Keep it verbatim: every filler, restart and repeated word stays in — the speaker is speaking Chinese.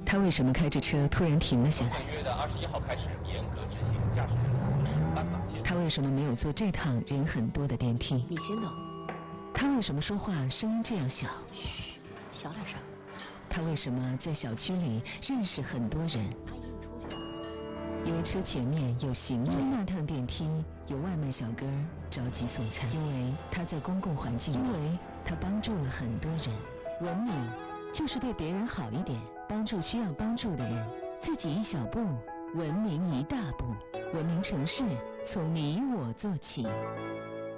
他为什么开着车突然停了下来？ 本月的二十一号开始严格执行驾驶人斑马线。 他为什么没有坐这趟人很多的电梯？ 你先走。 他为什么说话声音这样小？ 嘘，小点声。 他为什么在小区里认识很多人？ 阿姨，你出去了。 因为车前面有行人，那趟电梯有外卖小哥着急送餐，因为他在公共环境，因为他帮助了很多人。文明就是对别人好一点，帮助需要帮助的人，自己一小步，文明一大步。文明城市从你我做起。